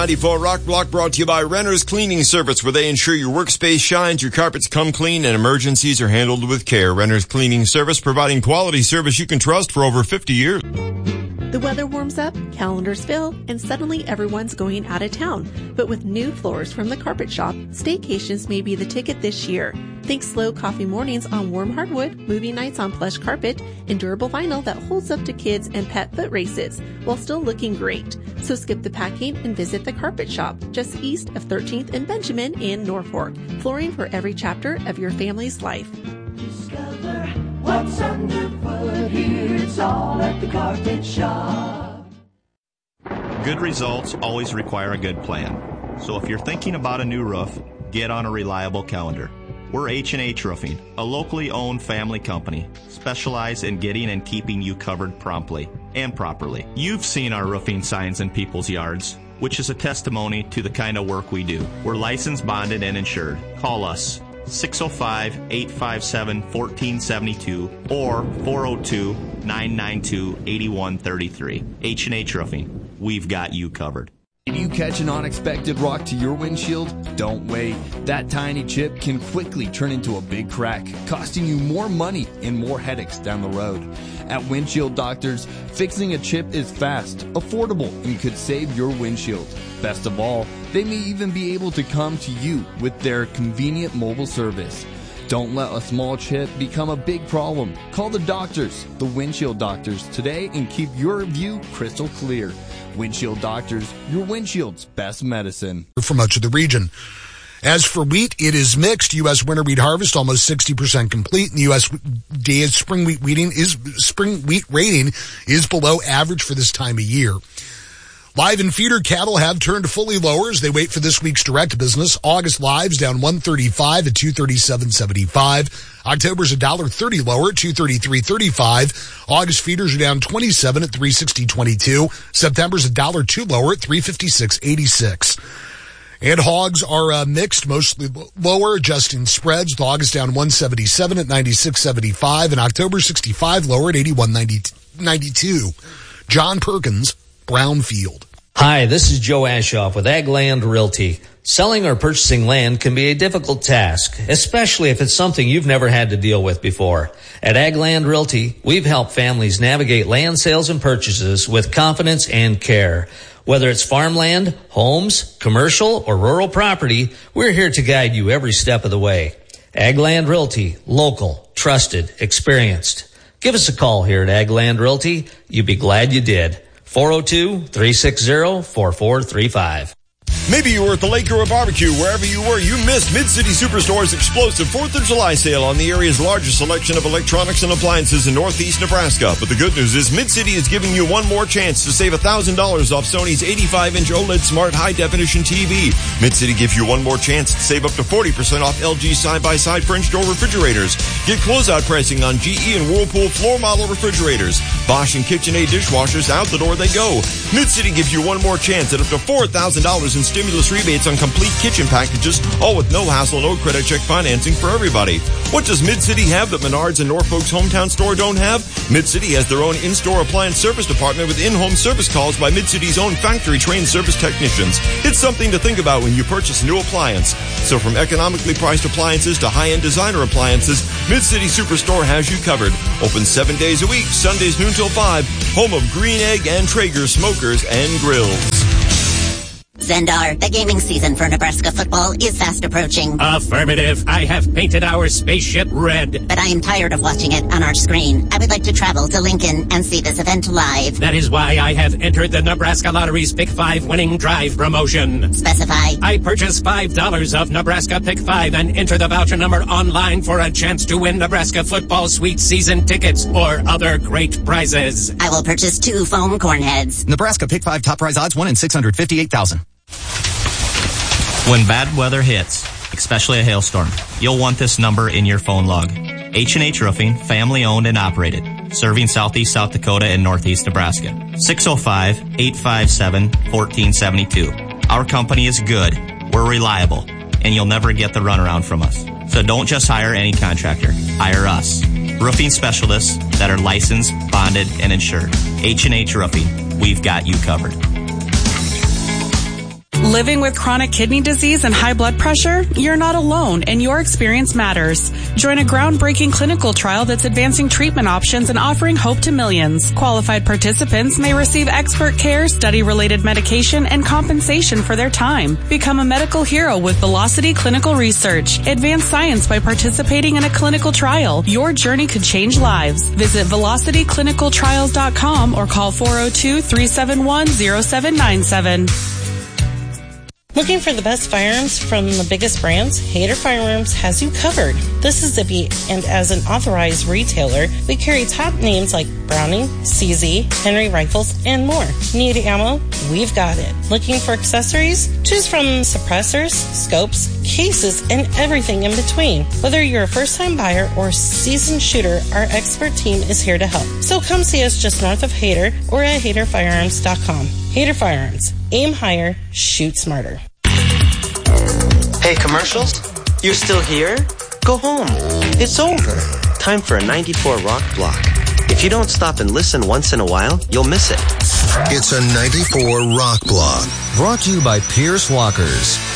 94 Rock Block brought to you by Renner's Cleaning Service, where they ensure your workspace shines, your carpets come clean, and emergencies are handled with care. Renner's Cleaning Service, providing quality service you can trust for over 50 years. The weather warms up, calendars fill, and suddenly everyone's going out of town. But with new floors from the Carpet Shop, staycations may be the ticket this year. Think slow coffee mornings on warm hardwood, movie nights on plush carpet, and durable vinyl that holds up to kids and pet foot races while still looking great. So skip the packing and visit the Carpet Shop just east of 13th and Benjamin in Norfolk. Flooring for every chapter of your family's life. Discover what's underfoot here. It's all at the Carpet Shop. Good results always require a good plan. So if you're thinking about a new roof, get on a reliable calendar. We're H&H Roofing, a locally owned family company, specialized in getting and keeping you covered promptly and properly. You've seen our roofing signs in people's yards, which is a testimony to the kind of work we do. We're licensed, bonded, and insured. Call us 605-857-1472 or 402-992-8133. H&H Roofing. We've got you covered. If you catch an unexpected rock to your windshield, don't wait. That tiny chip can quickly turn into a big crack, costing you more money and more headaches down the road. At Windshield Doctors, fixing a chip is fast, affordable, and could save your windshield. Best of all, they may even be able to come to you with their convenient mobile service. Don't let a small chip become a big problem. Call the doctors, the Windshield Doctors, today and keep your view crystal clear. Windshield Doctors, your windshield's best medicine. For much of the region. As for wheat, it is mixed. U.S. winter wheat harvest almost 60% complete. And the U.S. spring wheat rating is below average for this time of year. Live and feeder cattle have turned fully lower as they wait for this week's direct business. August lives down $135 at $237.75. October's $1.30 lower at $233.35. August feeders are down 27 at $360.22. September's $1.02 lower at $356.86. And hogs are mixed, mostly lower, adjusting spreads. The August down 177 at 96.75, and October 65 lower at 81.92. John Perkins, Brownfield. Hi, this is Joe Ashoff with Ag Land Realty. Selling or purchasing land can be a difficult task, especially if it's something you've never had to deal with before. At Ag Land Realty, we've helped families navigate land sales and purchases with confidence and care. Whether it's farmland, homes, commercial, or rural property, we're here to guide you every step of the way. Ag Land Realty, local, trusted, experienced. Give us a call here at Ag Land Realty. You'd be glad you did. 402-360-4435. Maybe you were at the lake or a barbecue. Wherever you were, you missed Mid-City Superstore's explosive 4th of July sale on the area's largest selection of electronics and appliances in northeast Nebraska. But the good news is Mid-City is giving you one more chance to save $1,000 off Sony's 85-inch OLED Smart High-Definition TV. Mid-City gives you one more chance to save up to 40% off LG side-by-side French door refrigerators. Get closeout pricing on GE and Whirlpool floor model refrigerators. Bosch and KitchenAid dishwashers, out the door they go. Mid-City gives you one more chance at up to $4,000 in stimulus rebates on complete kitchen packages, all with no hassle, no credit check financing for everybody. What does Mid-City have that Menards and Norfolk's hometown store don't have? Mid-City has their own in-store appliance service department with in-home service calls by Mid-City's own factory-trained service technicians. It's something to think about when you purchase a new appliance. So from economically priced appliances to high-end designer appliances, Mid-City Superstore has you covered. Open 7 days a week, Sundays noon till 5, home of Green Egg and Traeger smokers and grills. Zendar, the gaming season for Nebraska football is fast approaching. Affirmative. I have painted our spaceship red. But I am tired of watching it on our screen. I would like to travel to Lincoln and see this event live. That is why I have entered the Nebraska Lottery's Pick 5 winning drive promotion. Specify. I purchase $5 of Nebraska Pick 5 and enter the voucher number online for a chance to win Nebraska football sweet season tickets or other great prizes. I will purchase 2 foam corn heads. Nebraska Pick 5 top prize odds 1 in 658,000. When bad weather hits, especially a hailstorm, you'll want this number in your phone log. H&H Roofing, family owned and operated, serving southeast South Dakota and northeast Nebraska. 605-857-1472. Our company is good, we're reliable, and you'll never get the runaround from us. So don't just hire any contractor, hire us. Roofing specialists that are licensed, bonded, and insured. H&H Roofing, we've got you covered. Living with chronic kidney disease and high blood pressure? You're not alone, and your experience matters. Join a groundbreaking clinical trial that's advancing treatment options and offering hope to millions. Qualified participants may receive expert care, study-related medication, and compensation for their time. Become a medical hero with Velocity Clinical Research. Advance science by participating in a clinical trial. Your journey could change lives. Visit VelocityClinicalTrials.com or call 402-371-0797. Looking for the best firearms from the biggest brands? Hayter Firearms has you covered. This is Zippy, and as an authorized retailer, we carry top names like Browning, CZ, Henry Rifles, and more. Need ammo? We've got it. Looking for accessories? Choose from suppressors, scopes, cases, and everything in between. Whether you're a first-time buyer or seasoned shooter, our expert team is here to help. So come see us just north of Hayter or at HayterFirearms.com. Hayter Firearms. Aim higher, shoot smarter. Hey, commercials? You're still here? Go home. It's over. Time for a 94 Rock block. If you don't stop and listen once in a while, you'll miss it. It's a 94 Rock block. Brought to you by Pierce Lockers.